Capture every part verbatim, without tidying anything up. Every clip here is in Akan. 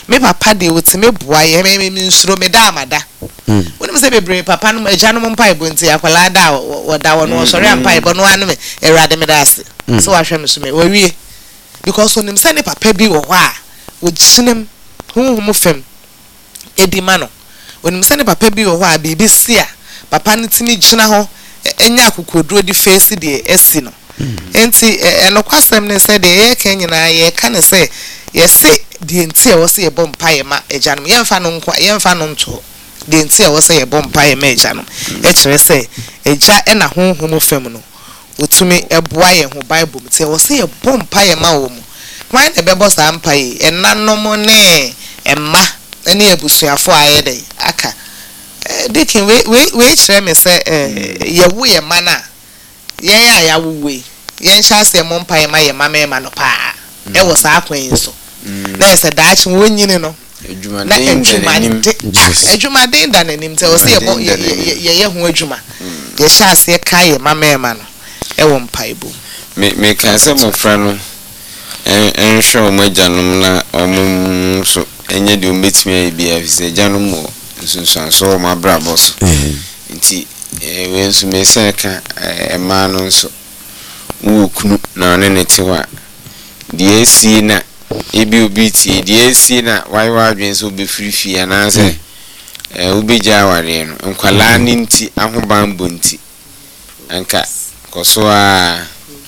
me papa de wotime boa ye me me nsuro me da amada wonim se bebre papa no agya no mpa ibo nti akwala da woda wo no sori ampa ibo no anu me erade me da ase so wahwe me so me wawie because onim se ne papa bi wo ho a wo gyinem honhom fem edima no onim se ne papa bi wo ho a bibi sia papa no timi gyina ho enya akokoduro di face de esi no enti enokwasem ne se de ye ka nyina ye ka ne se ye se de enti e wo se ye bom paye ma ejanum ye mfa no nkwa ye mfa no nto de enti e wo se ye bom paye ma ejanum e kire se eja e na honhom fem no otumi eboa ye ho bible mti e wo se ye bom paye ma wo mu kwan e bebo sa mpaye enanom ne emma ene ebusuafo aye de aka dikin we we we kire me se ye wo ye mana ye ya ya wuwe ye ncha se mo mpaye ma ye mama ma no pa e wo sa akwan so na ye se daachi wonyini no adwuma den adwuma den da nanim te wo se ye ye ye ho adwuma ye sha se ka ye mama ma no e wo mpaye bu me me ka se mo fra no en en hwe mo agyanom na omum so enye de ometimi ayi bia fi se agyanom mo nsunsan so ma bra boss nti eh we nso me se ka ema no nso wo kunu na ne ne tewa de esi na ebi obi ti de esi na wai wa adwen so be free free ana se eh ubegya ware no nkwala ni nti ahobambo nti anka koso a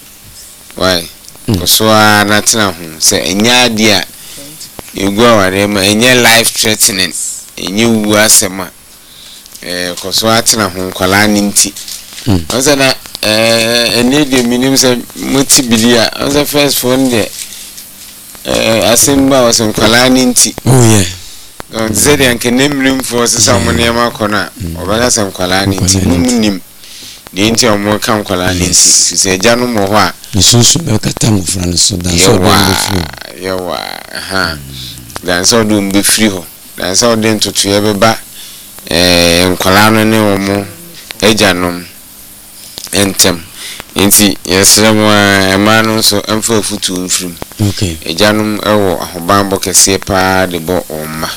wai koso a na tena ho se enya de a egu ware ma enya life threatening enye wu asema eh koso atena ho nkwala ni nti onse na eh ene de minim se multibilia onse first phone de eh asemba was nkwala ni nti oh yeah don zedi anke nemrim for se samone ma kona obaga se nkwala ni nti munim de nti omo ka nkwala ni nti se agya no mo ho a nisunsu be kata mo fra no so da so be free yawa ha dan so do mbe free ho dan so de ntutu ye beba eh nkwala no ne omo agya no entem nti yesremo ema no so emfa futu mfrim okay ejanum ewo ahobambo kese pa de bo omma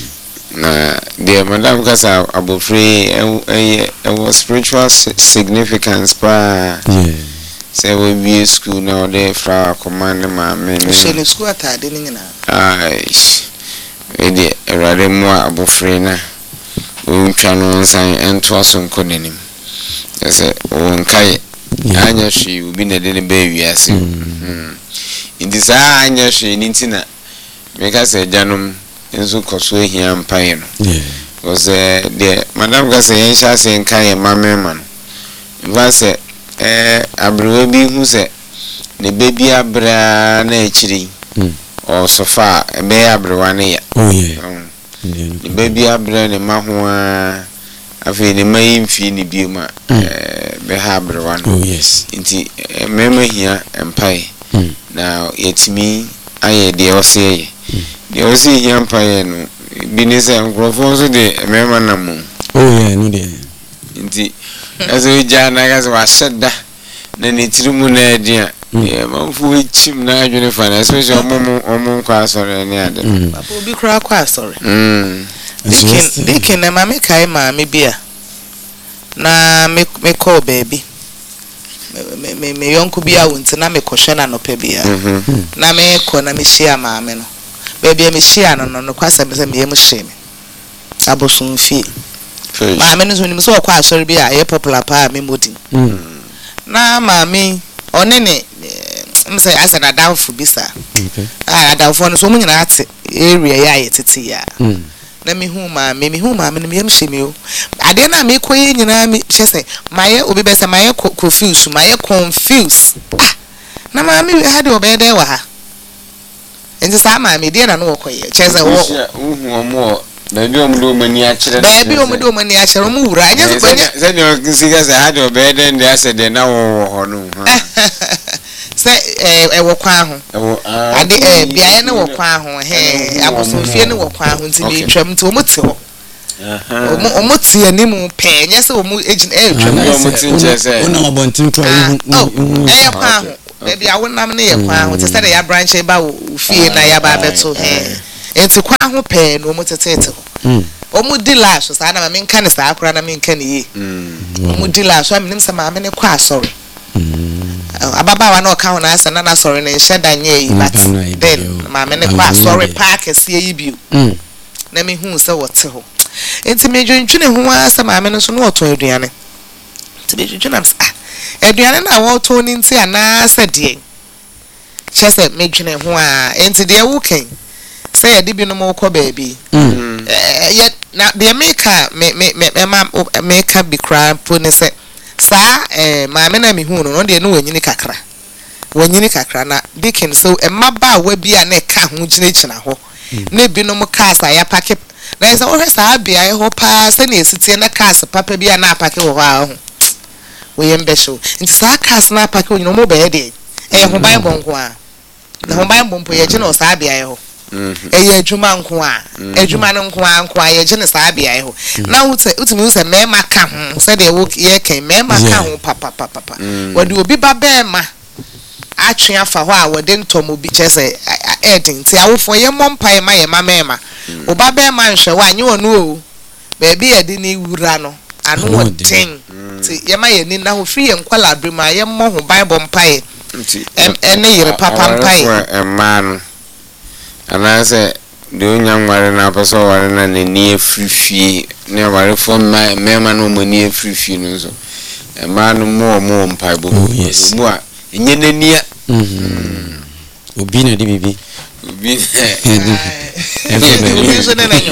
na de madam kasa abofre e ewo spiritual significance pa yeah say we be school now de fra command ma me no school atade ni nyina ai e de erade mo abofre na o ntwa no nsan ento aso nkonenim ese o nkai anya shi ubi na de be wiase mm indi sa anya shi nintina meka se janum enzu koso ehia mpaye no yeah was de madam ga se ensha se nkai mama man vase eh abrewe bi hu se ne bebi abra na echiri o sofa be abrewa ne ya oh yeah ne bebi abra ne mahoa afi ne mai mfi ne bioma eh be ha abrewa no oh yes nti mema hia empai na yetimi aye de ose de ose hia empai no binise nkrofo so de mema na mu oh yeah no de nti aso jana ga so ashada na ne tirimu na adia e manfu echim na adwene fa na especially omum omum kwa asore ne ade papa obi kura kwa asore mm dikin dikin na mama kai mama bia na me me call baby me me me yonku bia wonti na me kohwe na no pa bia na me ko na me shia mama no baby me shia no no kwasa me se me yem hye me abosun fi mama no so ni so kwa asore bia ye popular pa me modin na mama onene mse asa na downful bisa okay ah downful no so mu nyina ate area ya yetete ya na me hu ma me me hu ma me me yem hyemi o ade na me koye nyina me hyese maye obi be se maye confuse maye confuse ah na ma me ha de obede wa ha enze sa ma me de na no koye hyese wo uhu omo baby omudo mani akire baby omudo mani akire omu wura anya so banya se ne nsiga se ha de obede ndi ase de na wo ho no ha se eh wo kwa ho ade eh bia ne wo kwa ho he abosofie ne wo kwa ho nti bi twam nti omo te ho omo omo te animu pe nya se omo ejin eh twam omo te nche se ona mabontin kwa ihu eh kwa ho baby awonam ne ye kwa ho te se de ya branch ba wo fie na ya ba beto he enti kwa ho pe no mo tetete ho omo di lash sa na me nka ne sa akora na me nka ne yi omo di lash am nim sa ma me ne kwa asori ababa wa na oka ho na asa na na asori ne nheda nye yi but then ma me ne kwa asori park ese yi bi na me hu se wote ho enti me dwentwene ho asa ma me no so no oto aduane enti me dwentwene am ah aduane na wo to ni nti ana asa de chese me dwene ho a enti de wo ken say ya dibi no mo ko baby mm eh yet na the maker me me me maker bi kra po ne say sa eh ma me na me hu no no de no wanyini kakra wanyini kakra na dikin so e maba wa bi a na ka ho gina gina ho na bi no mo kasa ya pake na say o hwesa bia e ho pa se na esitie na kasa papa bi a na pake ho ha ho we yembe show nti sa kasa na pake o nyino mo be de eh ho ban bonko a na ho ban bompo ye gina o sa bia e ho eye adwuma nko a adwuma no nko a nko a ye gene saa bia ye ho na wuti utimi use mema ka ho se de wo ye ken mema ka ho papa papa papa wodi obi ba be ma atwe afa ho a wode ntom obi chese edin ti awofo ye mompai ma ye ma mema oba be ma nhwe wa anye wonu o ba bi ye de ni wura no anu wodin ti ye ma ye ni na ho free ye nkwala adwuma ye mo ho bible mpai em ene yire papa mpai emma anase de onyanware na apaso ware na ni efrifie ne ware fo mema no mo ni efrifie no so e ma no mo mo mpaibo mo a enye nania mhm obi na di bibi obi eh so na nanyo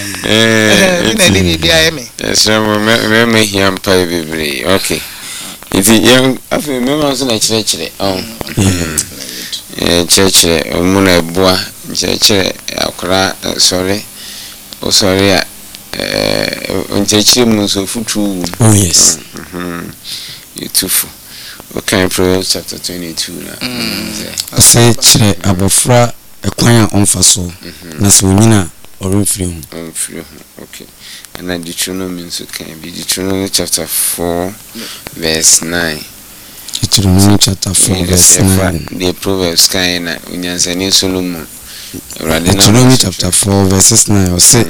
eh na di bibi ayeme so me me hia mpai bebre okay ifi yan afi mema so na kire kire oh eh cheche mo na eboa cheche akora sorry o sorry eh onchechi mu so futu oh yes mhm yutufu okay Proverbs chapter twenty-two na say chire abofra ekwan a onfa so na so nyina orumfiri hu orumfiri hu okay and then Deuteronomy so can be Deuteronomy chapter four verse nine Deuteronomy chapter four verse nine the Proverbs kind na unyansani Solomon Deuteronomy chapter four verses nine or say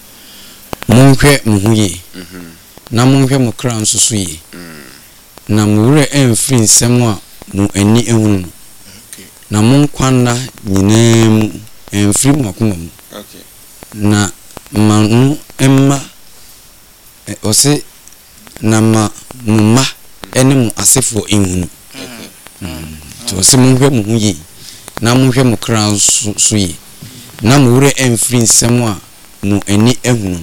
monhwe muhuye na monhwe mokra nsusu ye na muwure emfiri nsem a mu ani ehunu na monkwanna nyinam emfiri makoma mu okay na manu emma o say na ma mumma ene mu asefo ehunu to say monhwe muhuye na monhwe mokra nsusu ye na muwure emfiri nsem a mu ani ehunu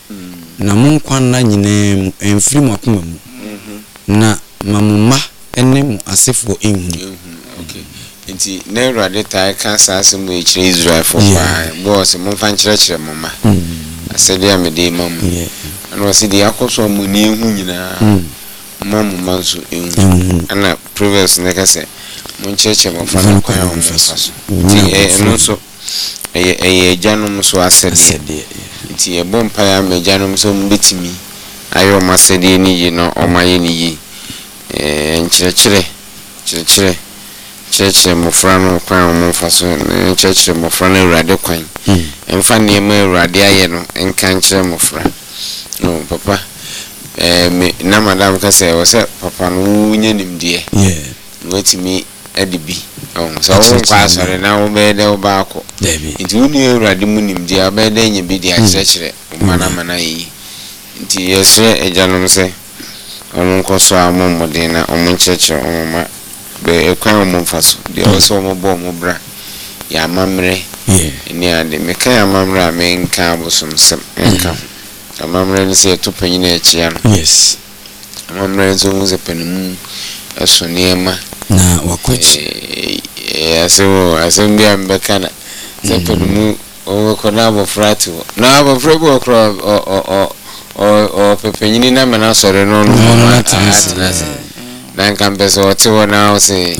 na monkwanna nyinam emfiri makoma mu na mamuma ene mu asefo ehunu okay nti na Awurade tai kan saase mu ekire Israel for pa boss mo fa nkire kire mama asede amede mamu ana wasi de akoso mu ni ehu nyina mamu manso ehu ana Proverbs ne ka se mo nkire kire mo fa na kwa ho faso nti eno so eye eye janum so asede nti e bom pa ya me janum so mbetimi ayo masede ni yi no o maye ni yi eh nkyerɛkyerɛ kyerɛkyerɛ kyerɛkyerɛ mofra no kwan mo fa so nkyerɛkyerɛ mofra no Awurade kwan emfa nneɛma Awurade ayɛ no enka nkyerɛ mofra no papa eh me na madam ka sɛ wo sɛ papa no nya nimdeɛ yeah wetimi adibi oh so wo kwa sɔre na wo bɛ de wo ba akɔ nti wo ni Awurade mu nimdeɛ bɛ de nya bi de akyerɛkyerɛ mana mana yi nti yɛsrɛ agyanom sɛ onu nkoso amomode na omuncheche omuma be ekwan omumfaso de oso omubo omubra ya mamre yeah ni ade meka ya mamre amenka abosomsem enka amamre ni se topanyi na echia no yes amamre nzo muze panimu eso niema na wakochi eh aso aso mbia mbeka na se panimu o kona abofrati na abofrati okro o o o o pepenyini na mena sore no no atinase na nkampeso ote wona o se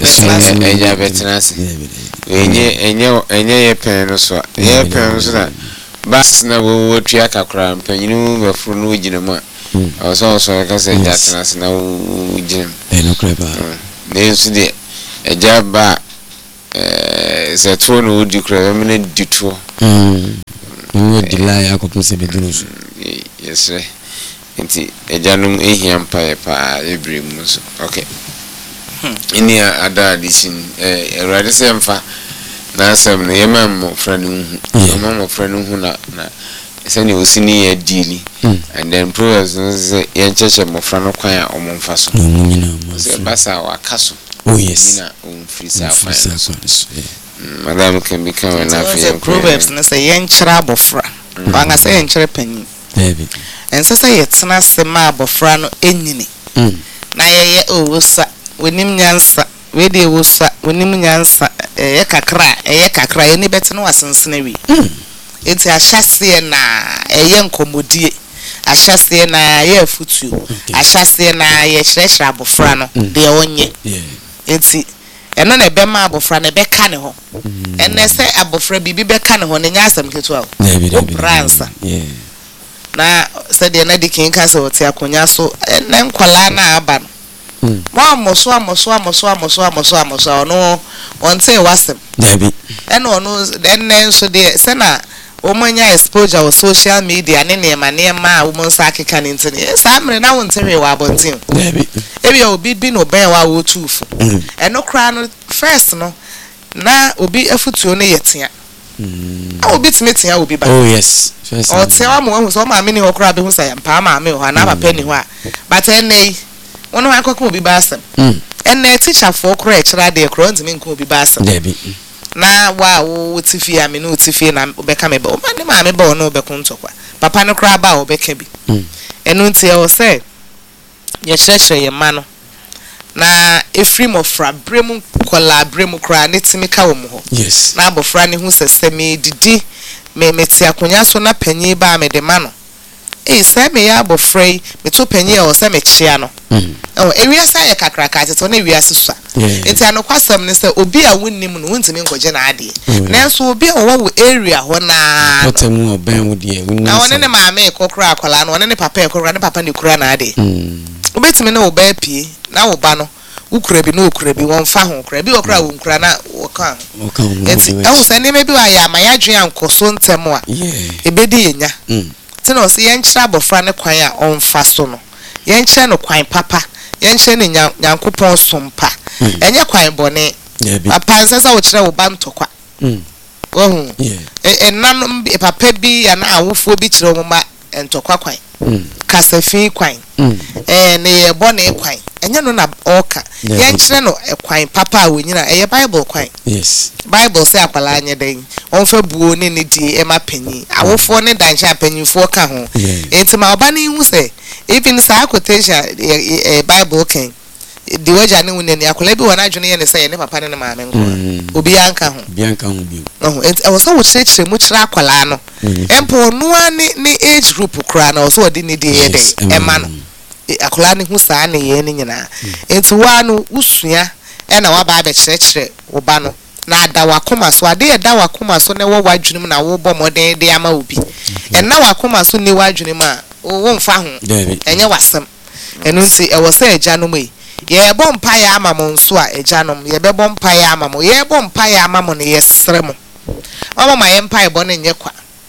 eja betinase enye enye enye ye pen no so ye pen so na bas na wo wo twa kakra penyini mu befuru no gina mu o so so ka se eja tinase na wo gina e no kreba ne so de eja ba eh se to no di kreba me na di to mm no delay akopum se bedunu so yes sir nti ejanum ehia mpae pa ebrem so okay ini ada addition eh erade se mfa na asem no yema mo franu hu yema mo franu hu na na sani osini ya deal and then progress say yen cheche mo franu kwan a omomfa so no nyina mo se basa wa kaso oh yes na um free sa kwan so madam can become an affair proverbs na say yen chira abofra banga say yen chira panyi baby en say say yetena se ma abofra no enyini na ye o sa wonim nyansa we de wo sa wonim nyansa ye kakra ye kakra ye ni bete no asensene wi enti ahyase na eye nkomodie ahyase na ye afutuo ahyase na ye hyerehyer abofra no de onye enti eno na ebe ma abofra na ebe ka ne ho enne se abofra bibi be ka ne ho ne nya asem ketu a o pransa na se de na dikin ka se wote akonya so enne nkwala na aba no wa moso amoso amoso amoso amoso amoso no wonte wasem dabi eno ono enne so de se na omanya exposure o social media ne ne ma ne ma wo nsa akeka ne ntene sa amre na wonte we wa abontin dabi ebi obi bi no ben wa wo tufu eno kra no first no na obi afutuo ne yetia mm obi timetia obi ba oh yes first o te wa mo hu so ma me ni ho kra be hu sa ya pa ma me ho na papa ni ho a but enne wono akoko obi ba asem enne teacher for kra e kira de kra ntimi nko obi ba asem dabi na wa wo tifi ya me no tifi na obeka me ba o ma ne ma me ba o no obeko ntokwa papa no kra ba obeka bi enu nti e o se ye kyerehye ye ma no na efri mofra bremu kola bremu kra ne timi ka wo mo ho yes na abofra ne hu sese me didi me meti akonya so na panyi ba me de ma no eh se me ya abofra me to panyi e o se me chia no oh ewiasa ye kakra ka tete na ewiasa so enti anokwasam ne se obi a wonnim no wontimi nkoje na ade na so obi a wo area ho na potemu oben wo de wonni na wone ne maame kokra akola no wone ne papa kokra ne papa ne kura na ade obetimi na oba pie na wo ba no ukura bi na okura bi won fa ho kura bi okura wo nkura na wo kan enti awu se ne me bi wa ya mayadwe ankoso ntem a ebedi yenya tena o se yenkyira abofra ne kwan a onfa so no yenkyira no kwan papa yenkyira ne nyankopon sompa enye kwan bone papa nsesa wo kyira wo ba ntokwa ohun ennanom papa bi ya na awofo bi kyira wo ma ntokwa kwan kasafin kwan eh ne ye bone kwan enye no na oka yenkyira no kwan papa a wonyina eye bible kwan yes bible say akwala anye den onfa buo ne ne die e ma panyi awofo ne dancha panyifo ka ho enti ma oba ne hu say even sa quotation e bible kan di waja ne wune ne akwala bi wana adwene ye ne say ne papa ne maame nko obi anka ho bi anka ho bi oh enti e wo so wo kyerechire mu kyera akwala no empo no ani ne age group kra na wo so odi ne die ye den e ma no akwala ne hu saa ne ye ne nyina enti wa no usua e na wa ba be kyerechire wo ba no na da wakoma so ade e da wakoma so ne wo wadwunim na wo bɔ moden de ama obi en na wakoma so ne wadwunim a wo mfa ho enye wasem enu nti e wo se agyanom yi ye bɔ mpa ya ama mo nso a agyanom ye be bɔ mpa ya ama mo ye bɔ mpa ya ama mo ne ye sere mo mama ma ye mpa e bɔ ne nye kwa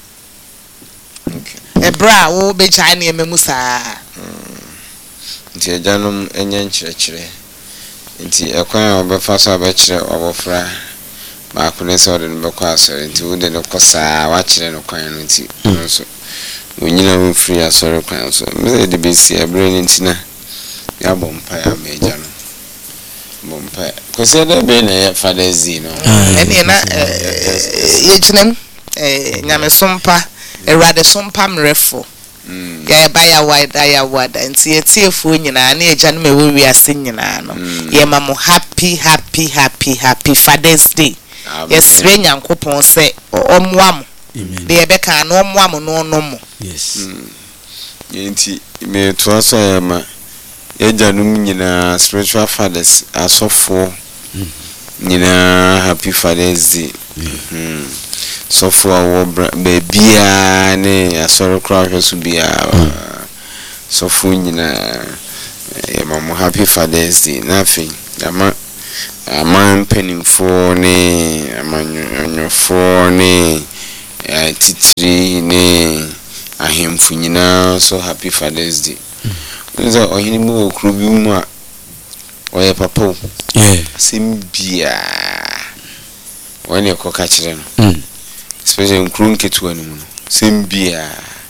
e bra wo be gya ne ememu saa nti agyanom enye nkyerɛkyerɛ nti ekwan obefa so abɛkyerɛ obofra ba akune so de no bekɔ asɔre nti wo de no kɔsa wa kyerɛ no kwan no nti nso wonyina wo free asɔre kwan so me de be si abre ne ntina ya bompa ya meja no bompa ko se de be na Father's Day no ene na ye gyinam eh nyame sompa erade sompa mrefo ya ba ya wide ya wide nti etiefu nyina na agya no mewo wiase nyina no ye ma mo happy happy happy happy Father's Day yes re nyankopon se omwam de ye beka no omwam no no mo yes nti me to aso ya ma agya no nyina spiritual fathers asofo nyina happy Father's Day mm so for bebia ne asoro crowd so bia so for nyina e mama happy Father's Day na fi ama ama penning for ne amanyo for ne eh titiri ne ahemfu nyina so happy Father's Day. Nzo ohini mu okru bi mu a oye papa yeah simbia wani ekoka kire no mm especially nkru nketu ani mu no simbia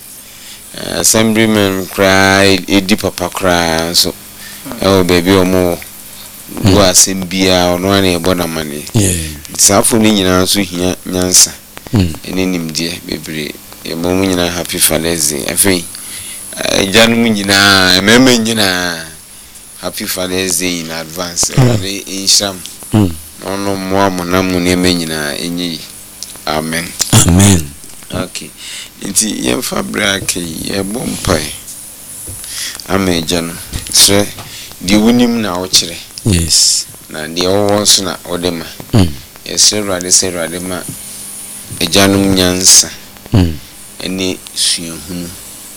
assemblyman cry edi papa cry so oh baby omo wa simbia ono ani ebona mani yeah safo ni nyina so hia nyansa mm eni nimdie bebre e mo mu nyina happy Father's Day afei ejanu mu nyina ememe nyina happy Father's Day in advance e insham mm ono mo amona mu ne menyina enyi amen amen okay nti yemfa brake yebo mpai amejanu sre di wunim na wo kire yes na di owo so na odema mm yesre rade se rade ma ejanum nyansa mm eni suahunu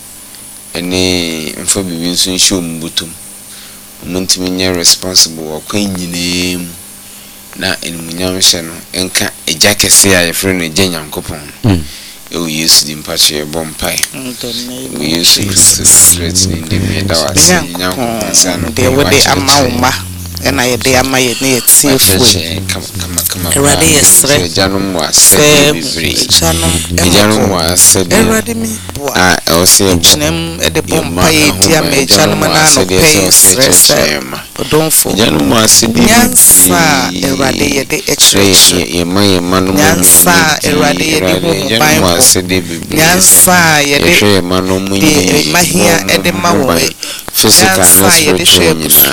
eni mfa bibi nso nhye ombutum omuntimi nya responsible okwan nyinem na enumunyam hye no enka eja kese a yefre no eja nyankopon mm o yesu di mpache bompai Mm, o yesu straight in the middle wa se nyankopon sa no de wode amauma ena ye de amaye ne etiefo kama kama kama Erade yesre ejanum wa se se bibiri ejanum ejanum wa se erade mi boa a o se ejanum ede bompa ye dia me ejanum na no pay stress odonfo ejanum wa se bibiri nyansa erade ye de extra ye ma ye ma no nyansa erade ye de ho ban wa se de bibiri nyansa ye de ye ma no mu de mahia ede mawo physical nyansa ye de shebusua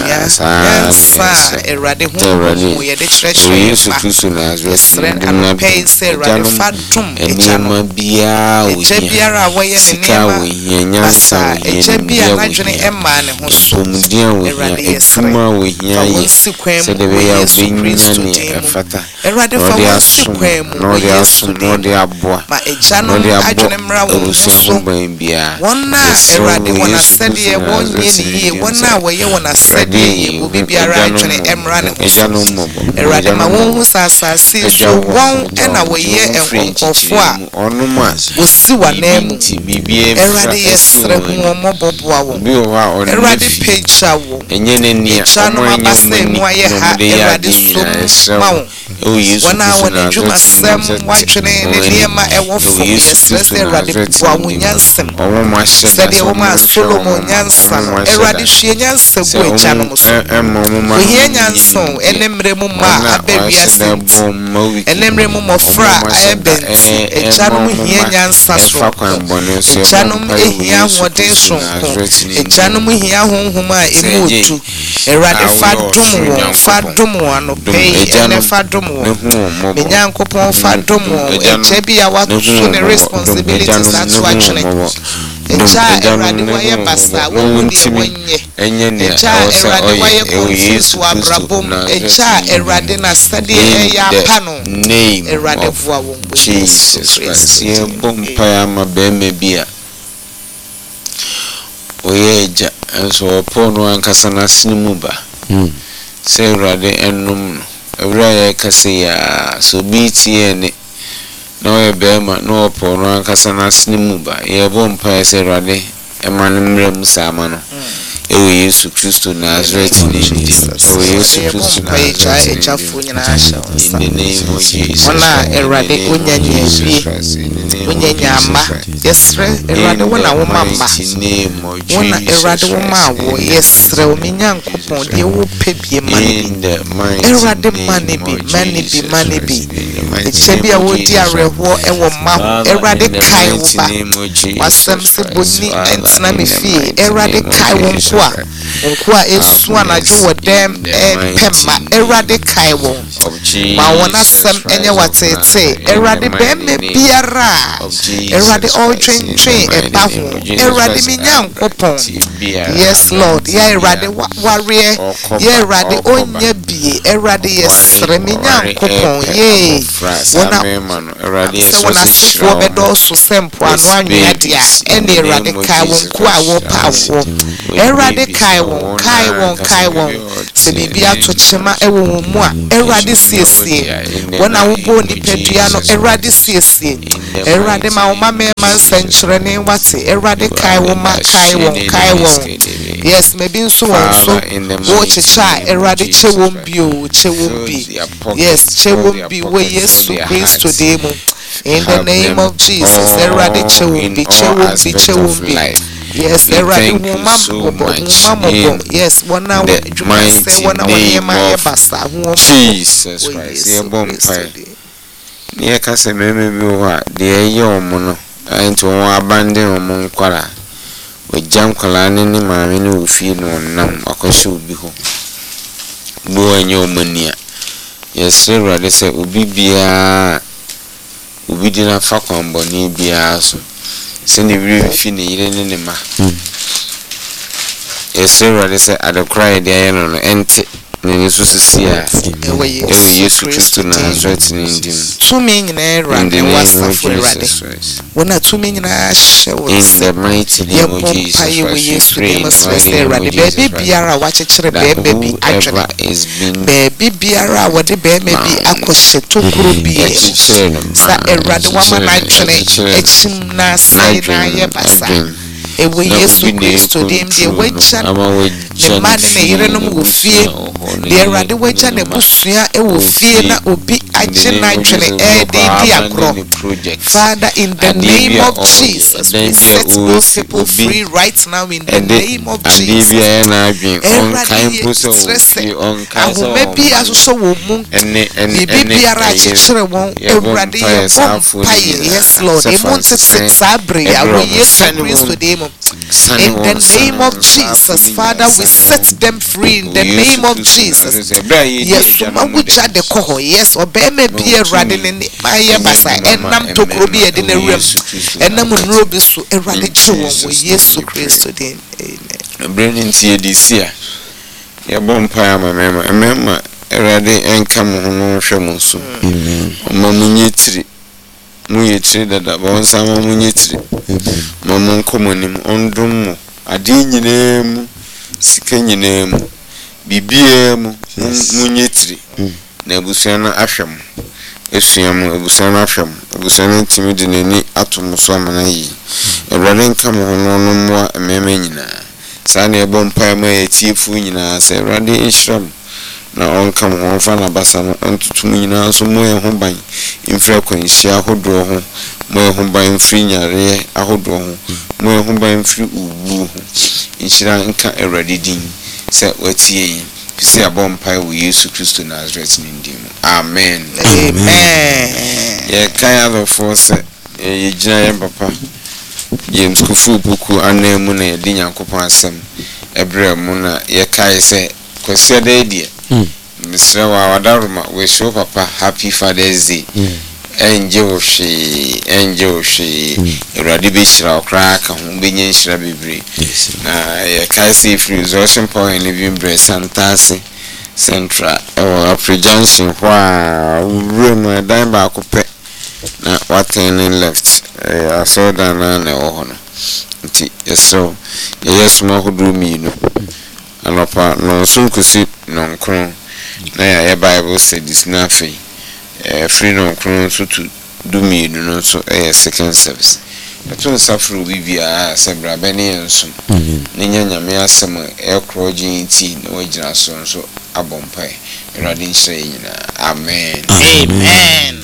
nyansa erade ho ye de treasure Yesu Kristo na Nazareth na pay say erade fadum ejama bia o eje biara woye ne nema nyansa eje bia na dwene emma ne ho so mudia o etuma o hia se de be ya Kristo ne afata erade fa wonsi kwam no de aso no de aboa ma eja no adwene mra wo so bia wona erade wona sede wonye ni wona woye wona sede wo bibiara adwene emra ne ho no erade ma won sasa si so won ena woye enkonkofo a onuma wosi wanemu bibie erade yesre hu omoboboa wo bi o ha on erade picture wo enye ne ni chano mabase mu aye ha erade so ma wo o yesu wana wana juma sem watwene ne niema ewo fo yesre erade boa wo nyansem owo ma hye sede wo ma solomon nyansa erade hwe nyansa bu echa no so wo hie nyansa enemre mu ma abewia sem enemre mu mofra ayebenti echa no hie nyansa so echa no ehia hoden so echa no hia honhom a emotu erade fadom wo fadom wo no pay ene fadom wo menyankopon fadom wo echa bia watoso ne responsibilities atu atwene echa erade waye basa wo woni wonye echa erade waye konfisu abrabom echa erade na sade eya pano erade voa wo Jesus Christ ye bompa ma be me bia oyeja enso opono ankasa na sinimu ba mm se erade enum no ewra ye kase ya so biti ene no ye be ma no opono ankasa na sinimu ba ye bompa se erade emanu mrem sama no ewe Yesu Kristo Nazareth ni ewe Yesu Kristo Nazareth echafu nyina asha in the name of Jesus wana erade onyanye bi onyanye ama yesre erade wana wo mamba wana erade wo mawo yesre o minyankopon de wo pebie mani erade mani bi mani bi mani bi echebi a wo di areho ewo ma erade kai wo ba wasem se boni entina me fie erade kai wo kwa nkwa esu anadwo wodem pemma erade kai wo ma wona sem enye watete erade bemme biara erade odwentwen eba ho erade minyankopon yes lord ya erade warrior ya erade onye bie erade yesre minyankopon ye wona erade so wona sifo bedo so sempo anu anwa dia ene erade kai wo nkwa wo pa wo Erade kai won kai won kai won se bibi ato chema ewo won mu a Erade siesie wona wo bo ni pedua no Erade siesie Erade ma wo ma me man senkyere ne wate Erade kai won ma kai won kai won yes maybe nso won so wo chicha Erade che won bi o che won bi yes che won bi we Yesu Kristo demo in the name of Jesus Erade che won bi che won bi che won bi yes Erade woman woman yes wana adwuma se wana woni ma e basa ho Jesus Christ ye bompai ne ka se meme bi ho a de ye omo no ento won abandon omo nkwara ojam kwala ne ne maame ne ofi no nam akɔhye obi ho bo anyo omania yes Erade se obi bia obi dina fa kwamboni bia so se ne wiri fi ne yire ne ne ma yes Erade se adekra de aye no no ente ne so sisia ewe Yesu Kristo na Nazareth ni ndim tumi nyina Erade wasafo Erade wona tumi nyina hye wo in the mighty name of Jesus Christ Erade bebe biara wa chekere bebe bi adwene bebe biara wa de bebe bi akɔhye tokuro bi sa Erade wa ma na adwene echim na sai na ye basa ewe Yesu Kristo dem de wacha ne mane ne yire no mu fie de Erade wacha ne busua e wo fie na obi agye na adwene e de di akro Father in the name of Jesus we set those people free right now in the name of Jesus on kind process on kind maybe aso wo mu bibi biara chekere won Erade ye bom pai yes Lord e mo tse sabre ya wo Yesu Kristo dem in the name of Jesus Father we set them free in the name of Jesus yes ma wuja de koho yes obeme bi Erade ne maye basa enam tokro bi ede na rem enam nro bi so Erade chiwo wo Yesu Kristo dem amen bring into edisia ya bompa ya mama mama Erade enka mo no hwe mo so amen ma munyetiri muyetiri dada ba onsa ma munyetiri mama nkomonim ondum mo ade nyinemu sika nyinemu bibiemu munyetiri na abusua na ahwem esuamu abusua na ahwem abusua na ntimi de nani atom so amana yi Erade nka mo no no mo ememe nyina sa na ebo mpa ma etiefu nyina sa Erade nhyiram na onka mo onfa na basa no ontutum nyina so mo ye ho ban infra kwanhyia hodo ho mo ye ho ban fri nyare ahodo ho mo ye ho ban fri ubu ho nhira nka Erade din se watie pisi abompa wo Yesu Kristo Nazareth ni ndim amen amen ye kaya the force ye gina ye papa James Kufu buku anemu na ye dinyankopon asem ebre mu na ye kai se kwase da die Mister Wadaruma we show papa happy Father's Day enje wo hwe enje wo hwe Erade be shira okra ka ho benye shira bebre na ye kai se free resource point living bread Santase Central or Afri Junction kwa room dan ba akopɛ na waten left eh aso dan na na wo hono nti yeso yesuma hodo mi no anapa no sunkusi no nkron na ya Bible said this nothing eh free no nkron so to do me no so eh second service eto safro bibia sebra bene enso ne nyanyame asem e kroji nti na wajira so so abompai Erade nhyira nyina amen amen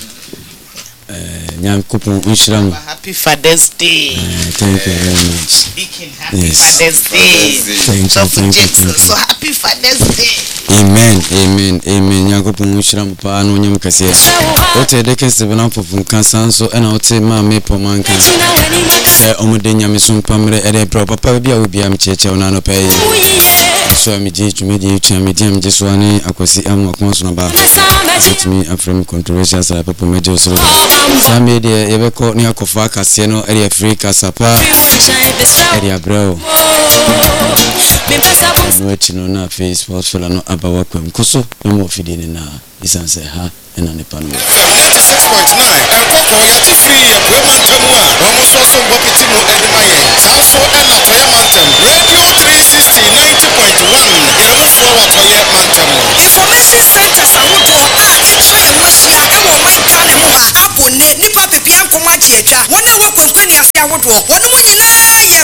eh nyankopon nhyiram happy Father's Day thank you very much speaking happy Father's Day thank you thank you so happy Father's Day amen amen amen nyankopon nhyiram pa no nyam kase ote de kase bana popun kansan so ena ote ma me pomanka eh omode nyame so pamre ere pro papa bia obi am cheche ona no pay so mi je tumi je tumi je am je so ani akosi am akon so na ba tumi afrem controversial sa papa meje so sa me de yebeko ni akofa kase no ere Africa sapa ere abro no chino na Facebook so no abawa kwem koso mo fidini na isanse ha ena ne panu six point nine ekoko yati free ya kwema ntamu a wamo so so bokiti no edema ye taso ena toya mantem radio three sixty ahodoɔ wɔn mu nyinaa